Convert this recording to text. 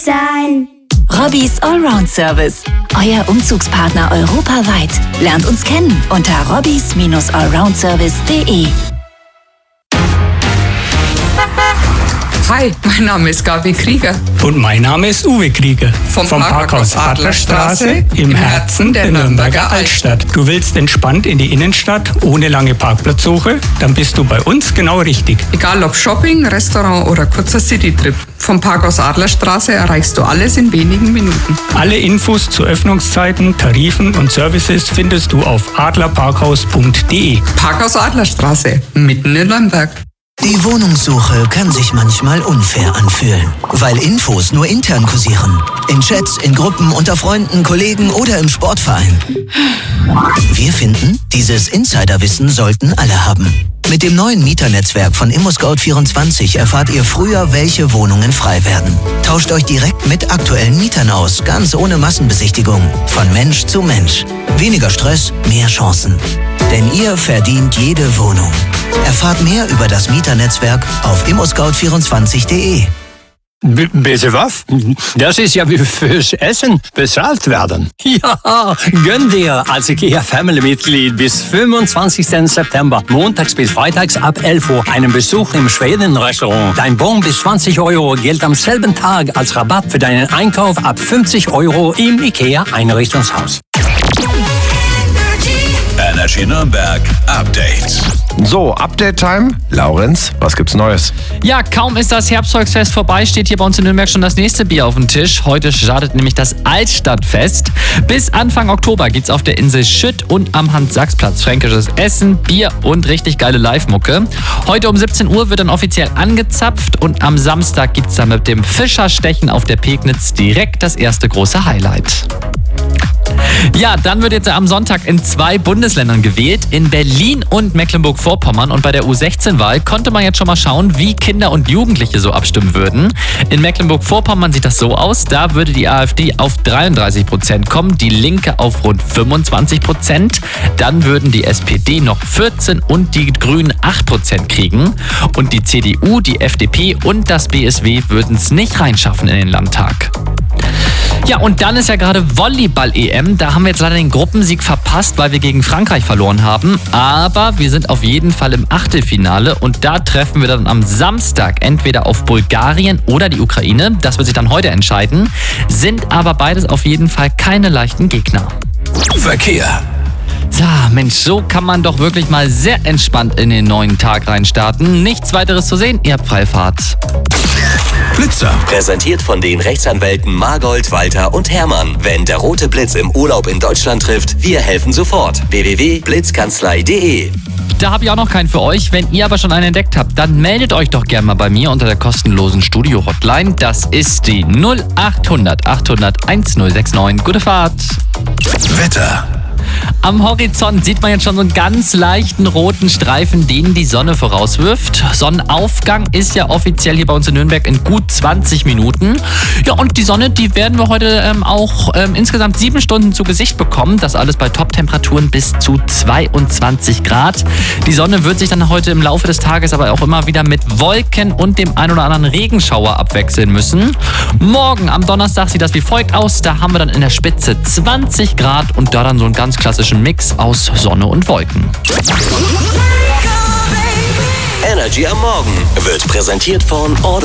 sein. Robbys Allround Service. Euer Umzugspartner europaweit. Lernt uns kennen unter robbys-allroundservice.de. Hi, mein Name ist Gabi Krieger. Und mein Name ist Uwe Krieger. Vom Parkhaus Adlerstraße im Herzen der Nürnberger Altstadt. Du willst entspannt in die Innenstadt ohne lange Parkplatzsuche? Dann bist du bei uns genau richtig. Egal ob Shopping, Restaurant oder kurzer Citytrip. Vom Parkhaus Adlerstraße erreichst du alles in wenigen Minuten. Alle Infos zu Öffnungszeiten, Tarifen und Services findest du auf adlerparkhaus.de. Parkhaus Adlerstraße, mitten in Nürnberg. Die Wohnungssuche kann sich manchmal unfair anfühlen, weil Infos nur intern kursieren. In Chats, in Gruppen, unter Freunden, Kollegen oder im Sportverein. Wir finden, dieses Insiderwissen sollten alle haben. Mit dem neuen Mieternetzwerk von ImmoScout24 erfahrt ihr früher, welche Wohnungen frei werden. Tauscht euch direkt mit aktuellen Mietern aus, ganz ohne Massenbesichtigung. Von Mensch zu Mensch. Weniger Stress, mehr Chancen. Denn ihr verdient jede Wohnung. Erfahrt mehr über das Mieternetzwerk auf immoscout24.de. Bitte was? Das ist ja wie fürs Essen bezahlt werden. Ja, gönn dir als IKEA-Family-Mitglied bis 25. September, montags bis freitags ab 11 Uhr, einen Besuch im Schweden-Restaurant. Dein Bon bis 20 € gilt am selben Tag als Rabatt für deinen Einkauf ab 50 € im IKEA-Einrichtungshaus. Energy Nürnberg Update. So, Update-Time. Laurenz, was gibt's Neues? Ja, kaum ist das Herbstvolksfest vorbei, steht hier bei uns in Nürnberg schon das nächste Bier auf dem Tisch. Heute startet nämlich das Altstadtfest. Bis Anfang Oktober gibt's auf der Insel Schütt und am Hans-Sachs-Platz fränkisches Essen, Bier und richtig geile Live-Mucke. Heute um 17 Uhr wird dann offiziell angezapft und am Samstag gibt's dann mit dem Fischerstechen auf der Pegnitz direkt das erste große Highlight. Ja, dann wird jetzt am Sonntag in 2 Bundesländern gewählt, in Berlin und Mecklenburg-Vorpommern. Und bei der U16-Wahl konnte man jetzt schon mal schauen, wie Kinder und Jugendliche so abstimmen würden. In Mecklenburg-Vorpommern sieht das so aus, da würde die AfD auf 33% kommen, die Linke auf rund 25%. Dann würden die SPD noch 14% und die Grünen 8% kriegen. Und die CDU, die FDP und das BSW würden es nicht reinschaffen in den Landtag. Ja, und dann ist ja gerade Volleyball-EM. Da haben wir jetzt leider den Gruppensieg verpasst, weil wir gegen Frankreich verloren haben. Aber wir sind auf jeden Fall im Achtelfinale und da treffen wir dann am Samstag entweder auf Bulgarien oder die Ukraine. Das wird sich dann heute entscheiden. Sind aber beides auf jeden Fall keine leichten Gegner. Verkehr. So, Mensch, so kann man doch wirklich mal sehr entspannt in den neuen Tag reinstarten. Nichts weiteres zu sehen, ihr habt Freifahrt. Blitzer. Präsentiert von den Rechtsanwälten Margold, Walter und Hermann. Wenn der rote Blitz im Urlaub in Deutschland trifft, wir helfen sofort. www.blitzkanzlei.de. Da habe ich auch noch keinen für euch. Wenn ihr aber schon einen entdeckt habt, dann meldet euch doch gerne mal bei mir unter der kostenlosen Studio-Hotline. Das ist die 0800 800 1069. Gute Fahrt. Wetter. Am Horizont sieht man jetzt schon so einen ganz leichten roten Streifen, den die Sonne vorauswirft. Sonnenaufgang ist ja offiziell hier bei uns in Nürnberg in gut 20 Minuten. Ja, und die Sonne, die werden wir heute auch insgesamt 7 Stunden zu Gesicht bekommen. Das alles bei Top-Temperaturen bis zu 22 Grad. Die Sonne wird sich dann heute im Laufe des Tages aber auch immer wieder mit Wolken und dem ein oder anderen Regenschauer abwechseln müssen. Morgen am Donnerstag sieht das wie folgt aus. Da haben wir dann in der Spitze 20 Grad und da dann so einen ganz klassischen Mix aus Sonne und Wolken. Energy am Morgen wird präsentiert von